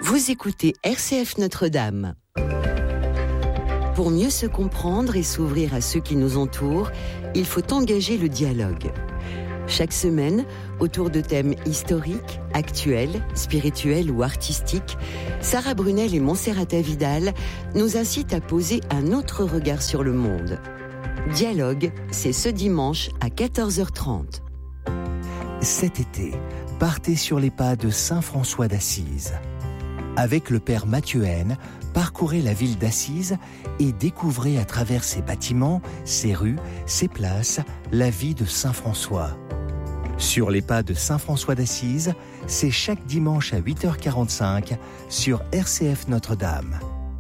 Vous écoutez RCF Notre-Dame. Pour mieux se comprendre et s'ouvrir à ceux qui nous entourent, il faut engager le dialogue. Chaque semaine, autour de thèmes historiques, actuels, spirituels ou artistiques, Sarah Brunel et Monserrata Vidal nous incitent à poser un autre regard sur le monde. Dialogue, c'est ce dimanche à 14h30. Cet été, partez sur les pas de Saint François d'Assise. Avec le père Mathieu Haine, parcourez la ville d'Assise et découvrez à travers ses bâtiments, ses rues, ses places, la vie de Saint François. Sur les pas de Saint François d'Assise, c'est chaque dimanche à 8h45 sur RCF Notre-Dame.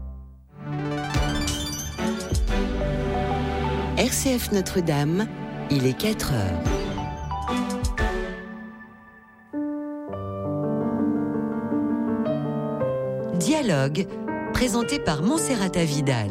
RCF Notre-Dame, il est 4h. Dialogue, présenté par Monserrata Vidal.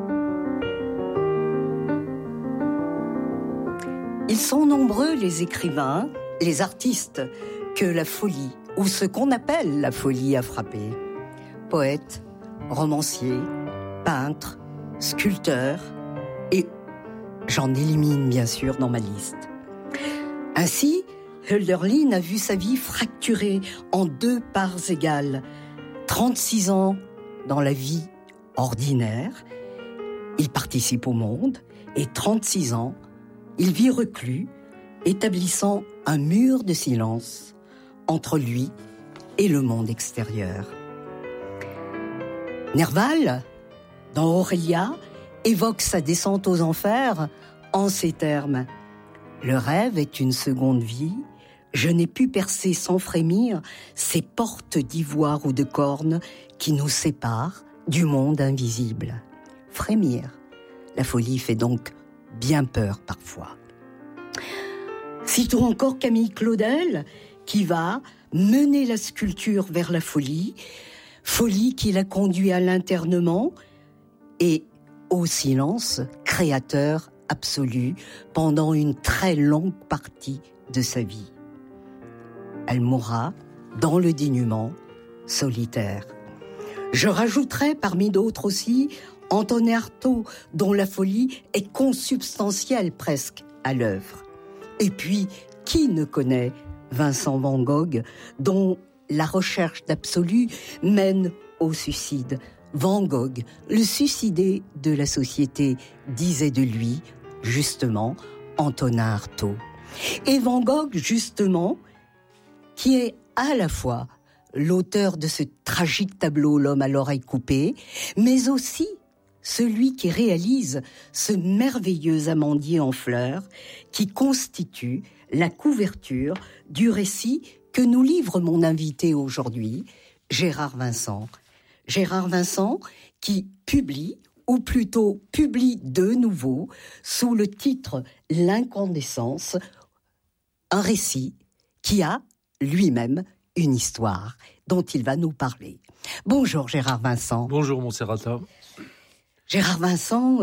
Ils sont nombreux les écrivains, les artistes, que la folie, ou ce qu'on appelle la folie, a frappé. Poètes, romanciers, peintres, sculpteurs, et j'en élimine bien sûr dans ma liste. Ainsi, Hölderlin a vu sa vie fracturée en 2 parts égales. 36 ans dans la vie ordinaire, il participe au monde, et 36 ans, il vit reclus, établissant un mur de silence entre lui et le monde extérieur. Nerval, dans Aurélia, évoque sa descente aux enfers en ces termes. Le rêve est une seconde vie. Je n'ai pu percer sans frémir ces portes d'ivoire ou de corne qui nous séparent du monde invisible. Frémir. La folie fait donc bien peur parfois. Citons encore Camille Claudel, qui va mener la sculpture vers la folie, folie qui l'a conduit à l'internement et au silence créateur absolu pendant une très longue partie de sa vie. Elle mourra dans le dénuement, solitaire. Je rajouterai parmi d'autres aussi Antonin Artaud, dont la folie est consubstantielle presque à l'œuvre. Et puis, qui ne connaît Vincent van Gogh, dont la recherche d'absolu mène au suicide. Van Gogh, le suicidé de la société, disait de lui, justement, Antonin Artaud. Et Van Gogh, justement, qui est à la fois l'auteur de ce tragique tableau L'homme à l'oreille coupée, mais aussi celui qui réalise ce merveilleux amandier en fleurs qui constitue la couverture du récit que nous livre mon invité aujourd'hui, Gérard Vincent. Gérard Vincent qui publie, ou plutôt publie de nouveau, sous le titre L'incandescence, un récit qui a lui-même une histoire dont il va nous parler. Bonjour Gérard Vincent. Bonjour Monserrata. Gérard Vincent,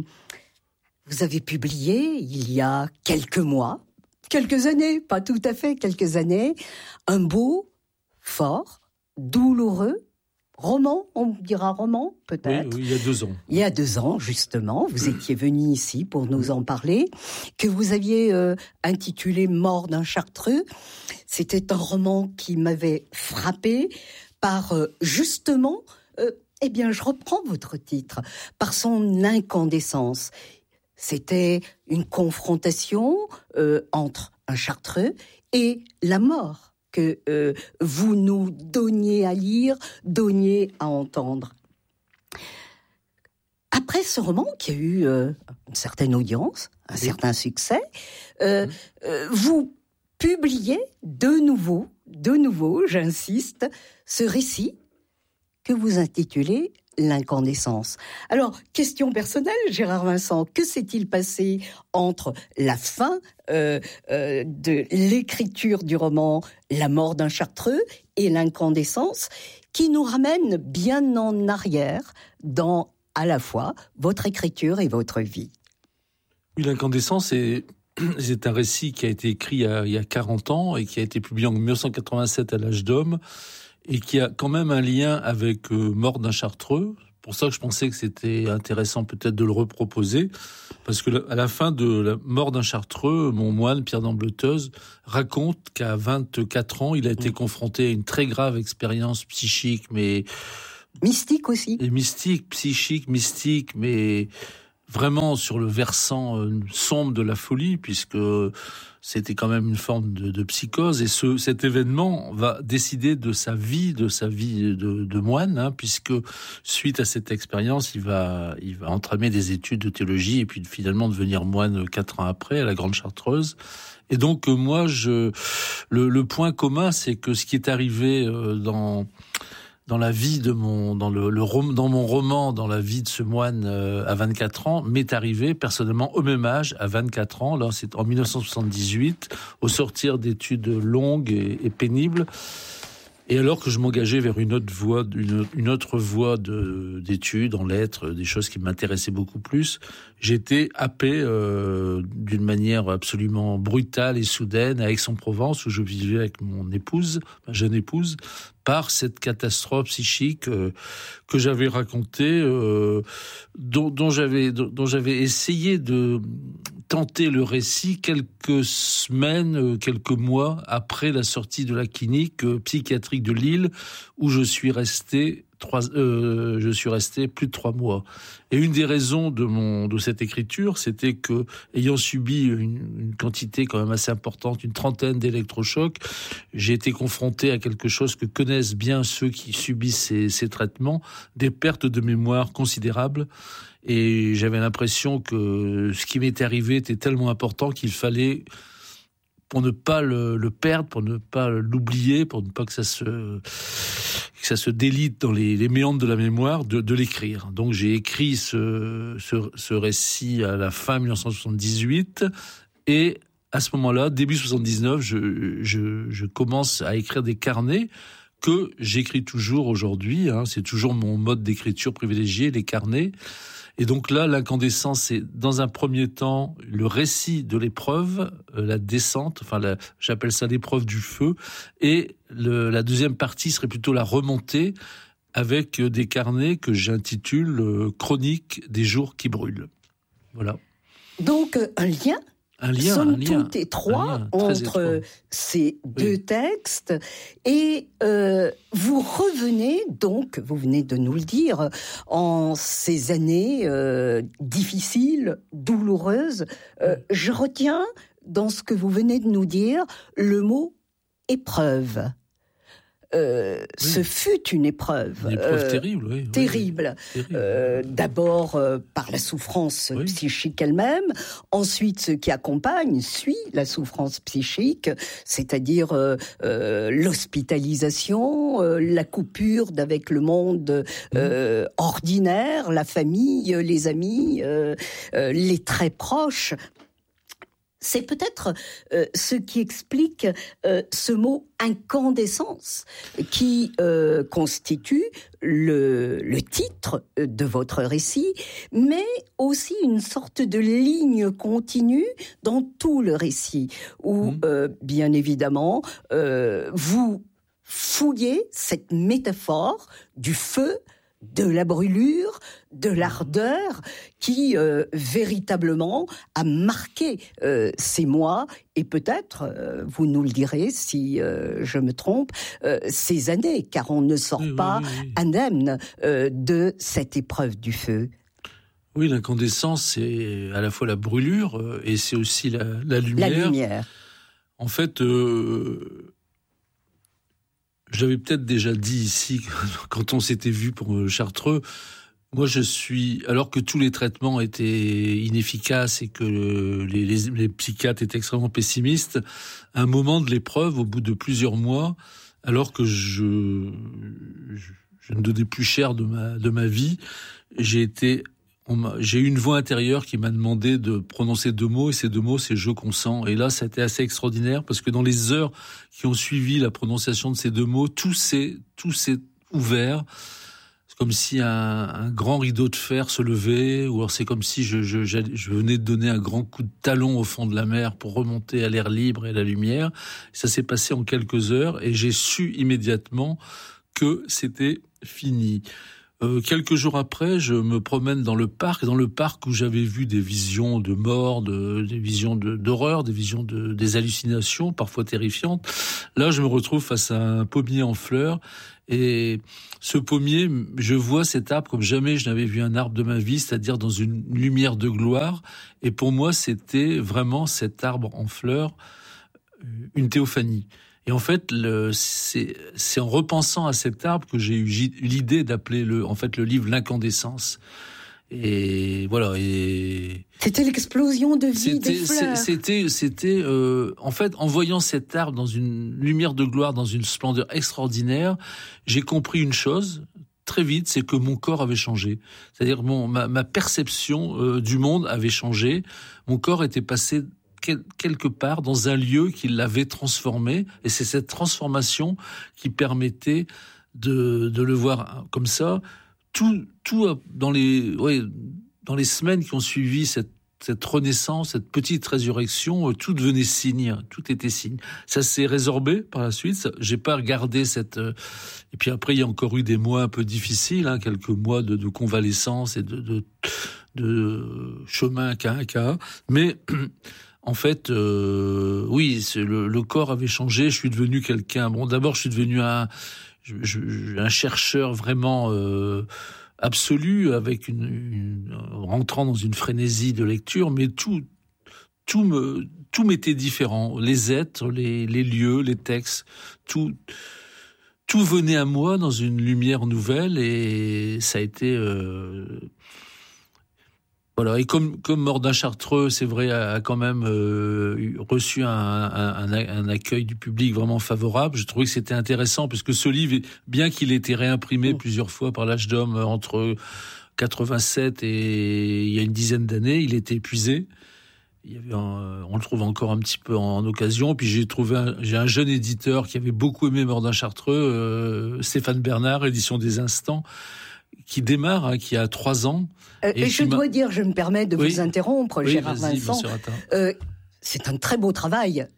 vous avez publié il y a quelques mois, quelques années, pas tout à fait, quelques années, un beau, fort, douloureux roman, on dira roman peut-être. Oui, il y a 2 ans. Il y a 2 ans, justement, vous étiez venu ici pour nous en parler, que vous aviez intitulé « Mort d'un Chartreux ». C'était un roman qui m'avait frappé par, justement, je reprends votre titre, par son incandescence. C'était une confrontation entre un Chartreux et la mort que vous nous donniez à lire, donniez à entendre. Après ce roman, qui a eu une certaine audience, un certain succès, vous publiez de nouveau, j'insiste, ce récit que vous intitulez L'incandescence. Alors, question personnelle, Gérard Vincent, que s'est-il passé entre la fin de l'écriture du roman La mort d'un Chartreux et l'incandescence, qui nous ramène bien en arrière dans à la fois votre écriture et votre vie? Oui, l'incandescence c'est un récit qui a été écrit il y a 40 ans et qui a été publié en 1987 à l'Âge d'Homme et qui a quand même un lien avec Mort d'un Chartreux. Pour ça que je pensais que c'était intéressant peut-être de le reproposer, parce que à la fin de la Mort d'un Chartreux, mon moine, Pierre d'Ambleteuse, raconte qu'à 24 ans, il a été confronté à une très grave expérience psychique, mais... Mystique aussi. Et mystique, psychique, mystique, mais vraiment sur le versant sombre de la folie, puisque c'était quand même une forme de psychose. Et cet événement va décider de sa vie de moine, hein, puisque suite à cette expérience, il va entamer des études de théologie et puis finalement devenir moine 4 ans après à la Grande Chartreuse. Et donc moi, le point commun, c'est que ce qui est arrivé dans la vie de dans mon roman, dans la vie de ce moine à 24 ans, m'est arrivé personnellement au même âge, à 24 ans, là c'est en 1978, au sortir d'études longues et pénibles, et alors que je m'engageais vers une autre voie d'études en lettres, des choses qui m'intéressaient beaucoup plus, j'étais happé d'une manière absolument brutale et soudaine à Aix-en-Provence, où je vivais avec mon épouse, ma jeune épouse, par cette catastrophe psychique que j'avais racontée, dont j'avais essayé de tenter le récit quelques semaines, quelques mois après la sortie de la clinique psychiatrique de Lille, où je suis resté plus de 3 mois. Et une des raisons de cette écriture, c'était que, ayant subi une quantité quand même assez importante, une 30aine d'électrochocs, j'ai été confronté à quelque chose que connaissent bien ceux qui subissent ces traitements, des pertes de mémoire considérables. Et j'avais l'impression que ce qui m'était arrivé était tellement important qu'il fallait, pour ne pas le perdre, pour ne pas l'oublier, pour ne pas que ça se délite dans les méandres de la mémoire, de l'écrire. Donc j'ai écrit ce récit à la fin 1978, et à ce moment-là, début 79, je commence à écrire des carnets que j'écris toujours aujourd'hui, hein, c'est toujours mon mode d'écriture privilégié, les carnets. Et donc là, l'incandescence, c'est dans un premier temps le récit de l'épreuve, la descente, j'appelle ça l'épreuve du feu, et la deuxième partie serait plutôt la remontée avec des carnets que j'intitule Chronique des jours qui brûlent. Voilà. Donc un lien. Somme toute étroit entre ces deux textes, et vous revenez donc, vous venez de nous le dire, en ces années difficiles, douloureuses. Je retiens dans ce que vous venez de nous dire le mot épreuve. Ce fut une épreuve. Une épreuve terrible, oui. Terrible. D'abord par la souffrance psychique elle-même, ensuite ce qui suit la souffrance psychique, c'est-à-dire l'hospitalisation, la coupure d'avec le monde ordinaire, la famille, les amis, les très proches. C'est peut-être ce qui explique ce mot incandescence, qui constitue le titre de votre récit, mais aussi une sorte de ligne continue dans tout le récit, où bien évidemment vous fouillez cette métaphore du feu, de la brûlure, de l'ardeur qui véritablement a marqué ces mois, et peut-être, vous nous le direz si je me trompe, ces années, car on ne sort pas indemne de cette épreuve du feu. Oui, l'incandescence, c'est à la fois la brûlure et c'est aussi la lumière. La lumière. En fait... Je l'avais peut-être déjà dit ici, quand on s'était vu pour Chartreux, moi alors que tous les traitements étaient inefficaces et que les psychiatres étaient extrêmement pessimistes, à un moment de l'épreuve, au bout de plusieurs mois, alors que je ne donnais plus cher de ma vie, j'ai eu une voix intérieure qui m'a demandé de prononcer 2 mots, et ces 2 mots, c'est « je consens ». Et là, ça a été assez extraordinaire, parce que dans les heures qui ont suivi la prononciation de ces 2 mots, tout s'est ouvert. comme si un grand rideau de fer se levait, ou alors c'est comme si je venais de donner un grand coup de talon au fond de la mer pour remonter à l'air libre et à la lumière. Ça s'est passé en quelques heures et j'ai su immédiatement que c'était fini. Quelques jours après, je me promène dans le parc où j'avais vu des visions de mort, des visions d'horreur, des hallucinations, parfois terrifiantes. Là, je me retrouve face à un pommier en fleurs, et ce pommier, je vois cet arbre comme jamais je n'avais vu un arbre de ma vie, c'est-à-dire dans une lumière de gloire. Et pour moi, c'était vraiment cet arbre en fleurs, une théophanie. Et en fait, c'est en repensant à cet arbre que j'ai eu l'idée d'appeler le livre L'incandescence. Et voilà. Et c'était l'explosion de vie des fleurs. C'était en fait, en voyant cet arbre dans une lumière de gloire, dans une splendeur extraordinaire, j'ai compris une chose très vite, c'est que mon corps avait changé. C'est-à-dire ma perception du monde avait changé. Mon corps était passé quelque part dans un lieu qui l'avait transformé, et c'est cette transformation qui permettait de le voir comme ça. Tout dans les semaines qui ont suivi cette renaissance, cette petite résurrection, tout devenait signe, tout était signe. Ça s'est résorbé par la suite. J'ai pas regardé et puis après il y a encore eu des mois un peu difficiles, quelques mois de convalescence et de chemin qu'un. Mais en fait, oui, le corps avait changé. Je suis devenu quelqu'un. Bon, d'abord, je suis devenu un chercheur vraiment absolu, avec rentrant dans une frénésie de lecture, mais tout m'était différent. Les êtres, les lieux, les textes, tout venait à moi dans une lumière nouvelle, et ça a été voilà. Et comme Mordin Chartreux, c'est vrai, a quand même reçu un accueil du public vraiment favorable. Je trouvais que c'était intéressant, parce que ce livre, bien qu'il ait été réimprimé plusieurs fois par l'Âge d'Homme entre 87 et il y a une dizaine d'années, il était épuisé. On le trouve encore un petit peu en occasion. Puis j'ai un jeune éditeur qui avait beaucoup aimé Mordin Chartreux, Stéphane Bernard, édition des Instants, qui démarre, qui a 3 ans. Et je dois dire, je me permets de vous interrompre, Gérard Vincent. C'est un très beau travail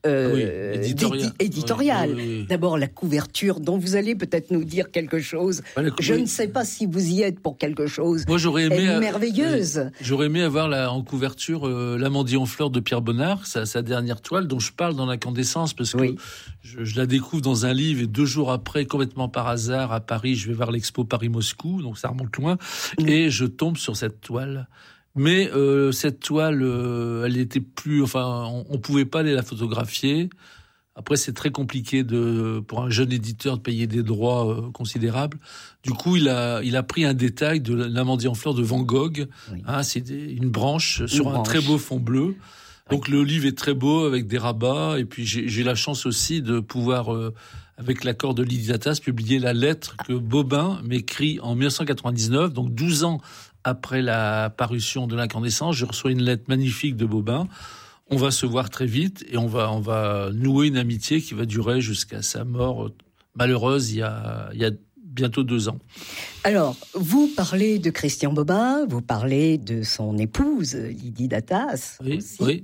éditorial. Oui. D'abord, la couverture, dont vous allez peut-être nous dire quelque chose. Je ne sais pas si vous y êtes pour quelque chose. Moi, j'aurais aimé, elle est merveilleuse. J'aurais aimé avoir en couverture l'Amandie en fleurs de Pierre Bonnard, sa dernière toile, dont je parle dans L'Incandescence, parce que je la découvre dans un livre, et 2 jours après, complètement par hasard, à Paris, je vais voir l'expo Paris-Moscou, donc ça remonte loin, et je tombe sur cette toile. Mais cette toile, elle était plus. Enfin, on pouvait pas aller la photographier. Après, c'est très compliqué pour un jeune éditeur de payer des droits considérables. Du coup, il a pris un détail de l'Amandie en fleurs de Van Gogh. Oui. C'est une branche sur un très beau fond bleu. Donc le livre est très beau, avec des rabats. Et puis j'ai la chance aussi de pouvoir, avec l'accord de Lydie Datas, publier la lettre que Bobin m'écrit en 1999, donc 12 ans après la parution de L'Incandescence. Je reçois une lettre magnifique de Bobin. On va se voir très vite, et on va nouer une amitié qui va durer jusqu'à sa mort malheureuse il y a bientôt 2 ans. Alors, vous parlez de Christian Bobin, vous parlez de son épouse, Lydie Datas. Oui.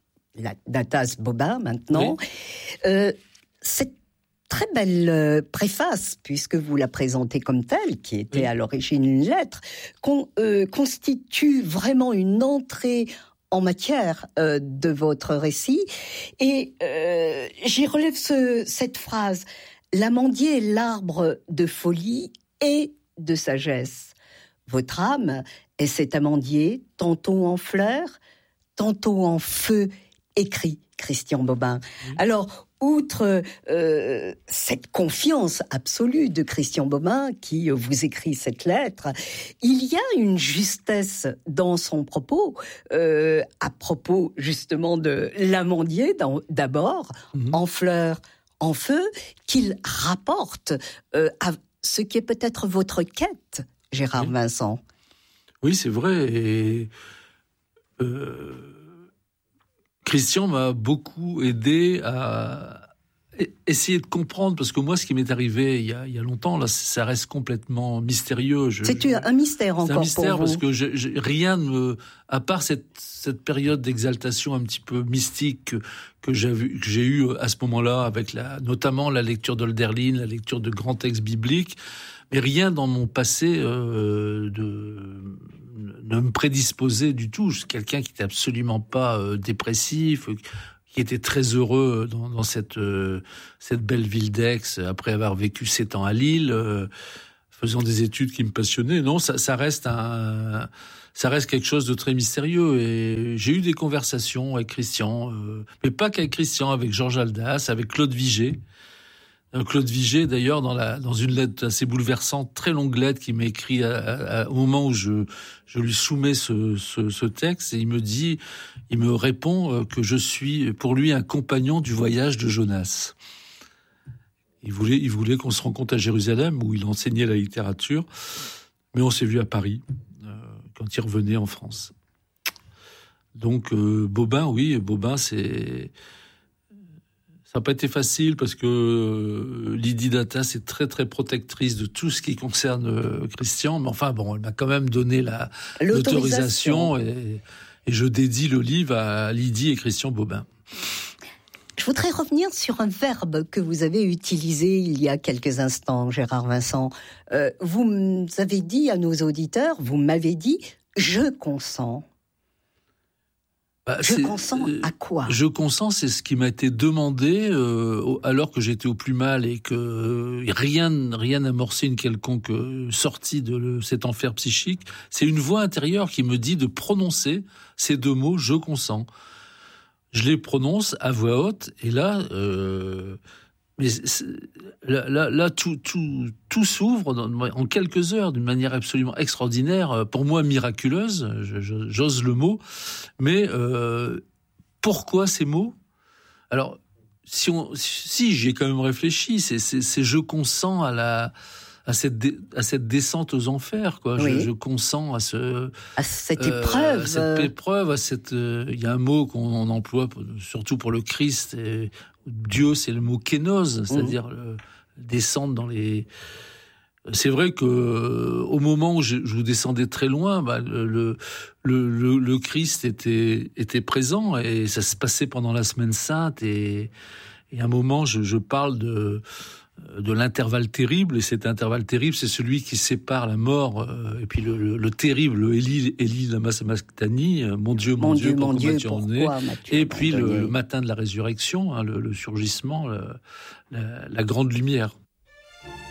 Datas Bobin, maintenant. Oui. Cette très belle préface, puisque vous la présentez comme telle, qui était à l'origine une lettre, constitue vraiment une entrée en matière de votre récit. Et j'y relève cette phrase: l'amandier est l'arbre de folie et de sagesse. Votre âme est cet amandier, tantôt en fleurs, tantôt en feu, écrit Christian Bobin. Alors, outre cette confiance absolue de Christian Bobin qui vous écrit cette lettre, il y a une justesse dans son propos, à propos justement de l'amandier d'abord, en fleurs, en feu, qu'il rapporte à ce qui est peut-être votre quête, Gérard Vincent. Oui, c'est vrai. Et Christian m'a beaucoup aidé à essayer de comprendre, parce que moi, ce qui m'est arrivé il y a longtemps, là, ça reste complètement mystérieux. C'est un mystère encore. C'est un mystère pour vous. parce que rien ne me, à part cette période d'exaltation un petit peu mystique que j'ai eue à ce moment-là, avec notamment la lecture d'Hölderlin, la lecture de grands textes bibliques, mais rien dans mon passé ne me prédisposait du tout. Je suis quelqu'un qui n'était absolument pas dépressif, qui était très heureux dans cette belle ville d'Aix, après avoir vécu 7 ans à Lille, faisant des études qui me passionnaient. Non, ça reste quelque chose de très mystérieux. Et j'ai eu des conversations avec Christian, mais pas qu'avec Christian, avec Georges Haldas, avec Claude Vigée. Claude Vigée, d'ailleurs, dans une lettre assez bouleversante, très longue lettre qu'il m'a écrit au moment où je lui soumets ce texte, et il me répond que je suis pour lui un compagnon du voyage de Jonas. Il voulait qu'on se rencontre à Jérusalem, où il enseignait la littérature, mais on s'est vu à Paris quand il revenait en France. Donc Bobin, ça n'a pas été facile parce que Lydie Datas est très très protectrice de tout ce qui concerne Christian, mais enfin bon, elle m'a quand même donné l'autorisation et je dédie le livre à Lydie et Christian Bobin. Je voudrais revenir sur un verbe que vous avez utilisé il y a quelques instants, Gérard Vincent. Vous avez dit à nos auditeurs, vous m'avez dit « je consens ». Je consens à quoi ? Je consens, c'est ce qui m'a été demandé alors que j'étais au plus mal et que rien n'amorçait une quelconque sortie de cet enfer psychique. C'est une voix intérieure qui me dit de prononcer ces deux mots « je consens ». Je les prononce à voix haute et là, tout s'ouvre en quelques heures d'une manière absolument extraordinaire, pour moi miraculeuse, j'ose le mot. Mais pourquoi ces mots ? Alors, si j'y ai quand même réfléchi, c'est je consens à cette descente aux enfers, quoi. Oui. Je consens à cette épreuve. Il y a un mot qu'on emploie surtout pour le Christ. Et Dieu, c'est le mot kénose, c'est-à-dire descendre dans les. C'est vrai que au moment où je descendais très loin, le Christ était présent et ça se passait pendant la Semaine Sainte et à un moment je parle de l'intervalle terrible, et cet intervalle terrible, c'est celui qui sépare la mort et puis le terrible Élie lama sabachthani, mon Dieu, pourquoi m'as-tu abandonné, et puis le matin de la résurrection, le surgissement, la grande lumière.